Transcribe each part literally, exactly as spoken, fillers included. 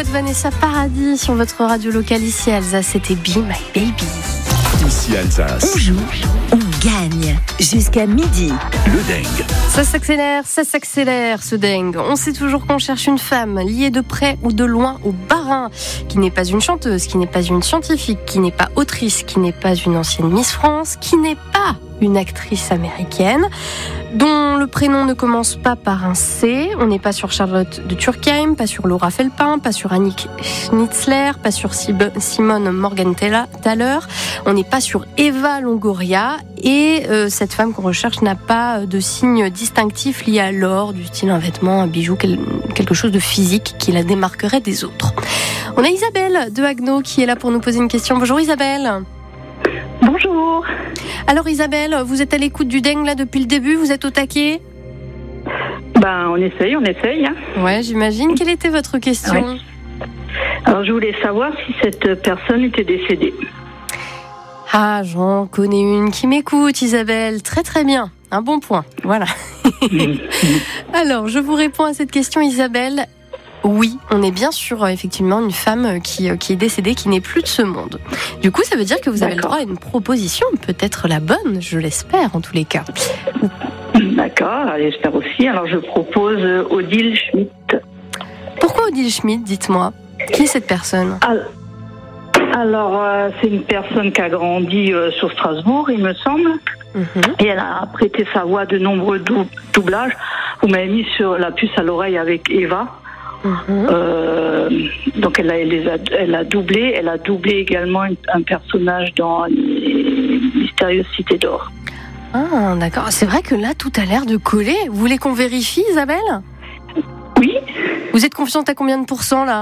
Vanessa Paradis sur votre radio locale ici à Alsace. C'était Be My Baby. Ici Alsace. On joue, on gagne. Jusqu'à midi. Le dingue. Ça s'accélère, ça s'accélère ce dingue. On sait toujours qu'on cherche une femme liée de près ou de loin au Bas-Rhin, qui n'est pas une chanteuse, qui n'est pas une scientifique, qui n'est pas autrice, qui n'est pas une ancienne Miss France, qui n'est pas une actrice américaine, dont le prénom ne commence pas par un C. On n'est pas sur Charlotte de Turckheim, pas sur Laura Felpin, pas sur Annick Schnitzler, pas sur Simone Morgenthaler. On n'est pas sur Eva Longoria. Et euh, cette femme qu'on recherche n'a pas de signe distinctif lié à l'or, du style un vêtement, un bijou, quelque chose de physique qui la démarquerait des autres. On a Isabelle de Haguenau qui est là pour nous poser une question. Bonjour Isabelle. Bonjour. Alors Isabelle, vous êtes à l'écoute du dingue là depuis le début, vous êtes au taquet ? Ben on essaye, on essaye. Hein. Ouais, j'imagine. Quelle était votre question ? Ouais. Alors je voulais savoir si cette personne était décédée. Ah, j'en connais une qui m'écoute, Isabelle. Très très bien. Un bon point. Voilà. Alors, je vous réponds à cette question, Isabelle. Oui, on est bien sur euh, effectivement une femme qui, euh, qui est décédée, qui n'est plus de ce monde. Du coup, ça veut dire que vous avez D'accord. le droit à une proposition, peut-être la bonne, je l'espère en tous les cas. D'accord, allez, j'espère aussi. Alors je propose Odile Schmidt. Pourquoi Odile Schmidt, dites-moi ? Qui est cette personne ? Alors euh, c'est une personne qui a grandi euh, sur Strasbourg, il me semble. Mm-hmm. Et elle a prêté sa voix à de nombreux dou- doublages. Vous m'avez mis sur la puce à l'oreille avec Eva. Mm-hmm. Euh, donc elle a, elle, les a, elle a doublé. Elle a doublé également un, un personnage dans les Mystérieuses Cités d'Or. Ah, d'accord. C'est vrai que là, tout a l'air de coller. Vous voulez qu'on vérifie, Isabelle ? Oui. Vous êtes confiante à combien de pourcents, là ?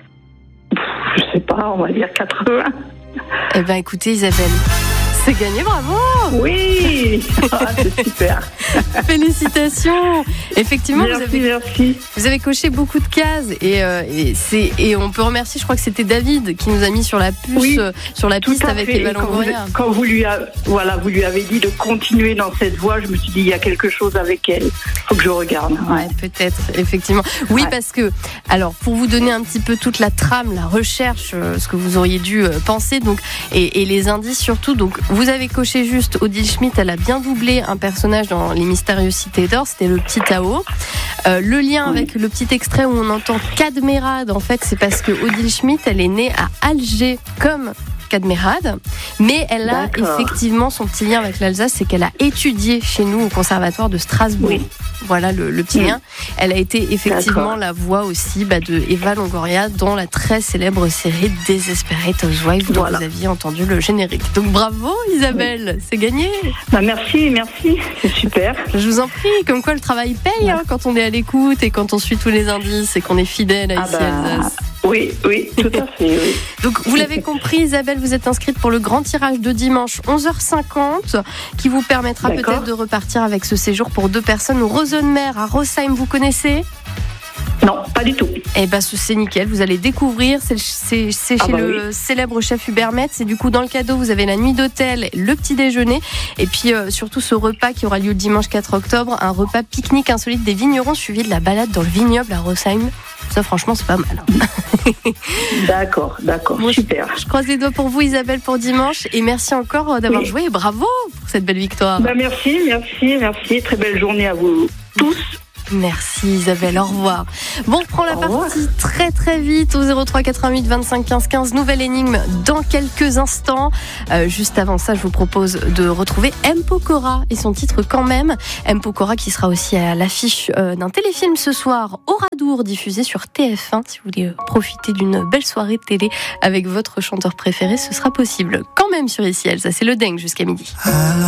Je sais pas, on va dire quatre-vingts. Eh ben, écoutez, Isabelle, c'est gagné, bravo ! Oui. Ah, c'est super. Félicitations. Effectivement, Merci, vous avez, merci. vous avez coché beaucoup de cases et, euh, et, c'est, et on peut remercier, je crois que c'était David qui nous a mis sur la puce, Oui, euh, sur la Tout piste à avec fait. Eva Et quand, vous, Longoria. quand vous lui a, voilà, vous lui avez dit de continuer dans cette voie, je me suis dit il y a quelque chose avec elle. Faut que je regarde. Ouais. Ouais, peut-être, effectivement. Oui, Ouais. parce que, alors, pour vous donner un petit peu toute la trame, la recherche, euh, ce que vous auriez dû euh, penser, donc, et, et les indices surtout. Donc, vous avez coché juste Odile Schmidt, elle a bien doublé un personnage dans Les Mystérieuses Cités d'Or, c'était le petit Tao. Euh, le lien Oui. avec le petit extrait où on entend Cadmerade, en fait, c'est parce que Odile Schmidt, elle est née à Alger, comme Cadmerade, mais elle a D'accord. effectivement son petit lien avec l'Alsace, c'est qu'elle a étudié chez nous au conservatoire de Strasbourg. Oui. Voilà le, le petit Oui. lien. Elle a été effectivement D'accord. la voix aussi bah, de Eva Longoria dans la très célèbre série Desperate Housewives dont Voilà. vous aviez entendu le générique. Donc bravo Isabelle, oui. C'est gagné. Bah, merci, merci, c'est super. Je vous en prie, comme quoi le travail paye hein, quand on est à l'écoute et quand on suit tous les indices et qu'on est fidèle à Ah ici bah, à Alsace. Oui, oui, tout à fait. Oui. Donc vous l'avez compris Isabelle, vous êtes inscrite pour le grand tirage de dimanche onze heures cinquante qui vous permettra D'accord. peut-être de repartir avec ce séjour pour deux personnes au Rosenmer à Rosheim, vous connaissez ? Non, pas du tout. Eh ben, c'est nickel. Vous allez découvrir. C'est, c'est, c'est Ah chez bah le oui. célèbre chef Hubert Metz. Et du coup, dans le cadeau, vous avez la nuit d'hôtel, le petit déjeuner. Et puis, euh, surtout, ce repas qui aura lieu le dimanche quatre octobre. Un repas pique-nique insolite des vignerons suivi de la balade dans le vignoble à Rosheim. Ça, franchement, c'est pas mal. D'accord, d'accord, Bon, super. Je croise les doigts pour vous, Isabelle, pour dimanche. Et merci encore euh, d'avoir Oui. joué. Et bravo pour cette belle victoire. Bah, merci, merci, merci. Très belle journée à vous tous. Merci Isabelle, au revoir. Bon, on reprend la Au revoir. partie très très vite au zéro trois quatre-vingt-huit vingt-cinq quinze quinze. Nouvelle énigme dans quelques instants. Euh, juste avant ça, je vous propose de retrouver M. Pokora et son titre Quand même. M. Pokora qui sera aussi à l'affiche euh, d'un téléfilm ce soir, Oradour, diffusé sur T F un. Si vous voulez euh, profiter d'une belle soirée de télé avec votre chanteur préféré, ce sera possible. Quand même sur Ici Elsa, c'est le dingue jusqu'à midi. Alors